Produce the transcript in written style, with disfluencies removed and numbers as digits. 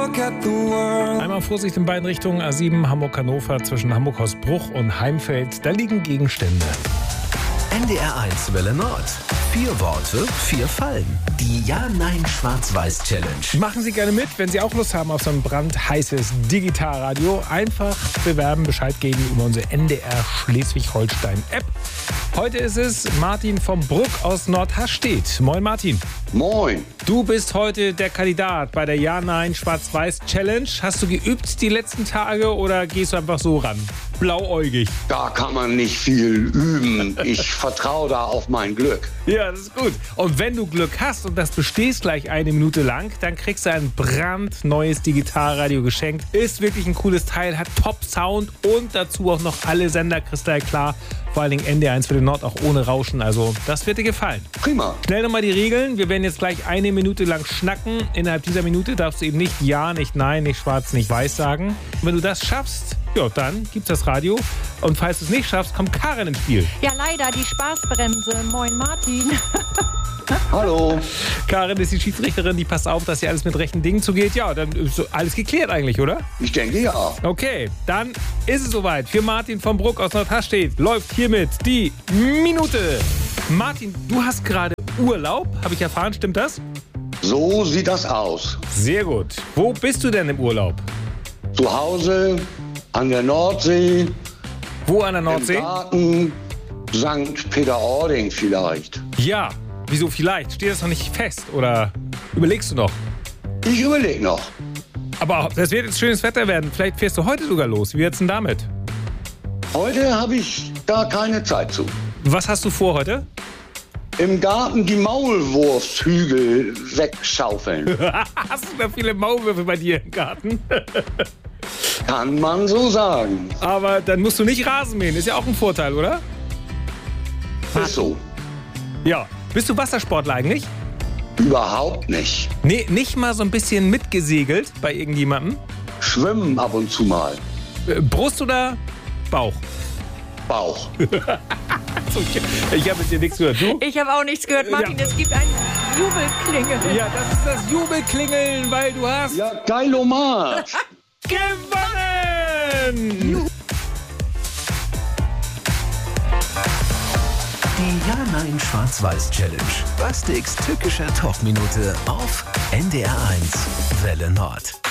Einmal Vorsicht in beiden Richtungen, A7 Hamburg-Hannover zwischen Hamburg-Hausbruch und Heimfeld. Da liegen Gegenstände. NDR1 Welle Nord. 4 Worte, 4 Fallen. Die Ja-Nein-Schwarz-Weiß-Challenge. Machen Sie gerne mit, wenn Sie auch Lust haben auf so ein brandheißes Digitalradio. Einfach bewerben, Bescheid geben über unsere NDR Schleswig-Holstein-App. Heute ist es Martin vom Bruck aus Nordhastedt. Moin Martin. Moin. Du bist heute der Kandidat bei der Ja-Nein-Schwarz-Weiß-Challenge. Hast du geübt die letzten Tage oder gehst du einfach so ran? Blauäugig. Da kann man nicht viel üben. Ich vertraue da auf mein Glück. Ja, das ist gut. Und wenn du Glück hast und das bestehst gleich 1 Minute lang, dann kriegst du ein brandneues Digitalradio geschenkt. Ist wirklich ein cooles Teil, hat Top-Sound und dazu auch noch alle Sender kristallklar. Vor allen Dingen NDR1 Welle Nord auch ohne Rauschen. Also das wird dir gefallen. Prima. Schnell nochmal die Regeln. Wir werden jetzt gleich 1 Minute lang schnacken. Innerhalb dieser Minute darfst du eben nicht Ja, nicht Nein, nicht Schwarz, nicht Weiß sagen. Und wenn du das schaffst, ja, dann gibt's das Radio. Und falls du es nicht schaffst, kommt Karin ins Spiel. Ja, leider, die Spaßbremse. Moin, Martin. Hallo. Karin ist die Schiedsrichterin, die passt auf, dass hier alles mit rechten Dingen zugeht. Ja, dann ist alles geklärt eigentlich, oder? Ich denke ja. Okay, dann ist es soweit. Für Martin vom Bruck aus Nordhastedt läuft hiermit die Minute. Martin, du hast gerade Urlaub, habe ich erfahren, stimmt das? So sieht das aus. Sehr gut. Wo bist du denn im Urlaub? Zu Hause, an der Nordsee, Wo an der Nordsee? im Garten, St. Peter-Ording vielleicht. Ja, wieso vielleicht? Steht das noch nicht fest oder überlegst du noch? Ich überlege noch. Aber das wird jetzt schönes Wetter werden. Vielleicht fährst du heute sogar los. Wie wird's denn damit? Heute habe ich da keine Zeit zu. Was hast du vor heute? Im Garten die Maulwurfshügel wegschaufeln. Hast du da viele Maulwürfe bei dir im Garten? Kann man so sagen. Aber dann musst du nicht Rasen mähen. Ist ja auch ein Vorteil, oder? Ist so. Ja. Bist du Wassersportler eigentlich? Überhaupt nicht. Nee, nicht mal so ein bisschen mitgesegelt bei irgendjemandem? Schwimmen ab und zu mal. Brust oder Bauch? Bauch. Ich habe mit dir nichts gehört. Du? Ich habe auch nichts gehört, Martin. Ja. Es gibt ein Jubelklingeln. Ja, das ist das Jubelklingeln, weil du hast Ja, geilomat. gewonnen! Die Ja-Nein-Schwarz-Weiß-Challenge. Bastiks tückischer Talkminute auf NDR1 Welle Nord.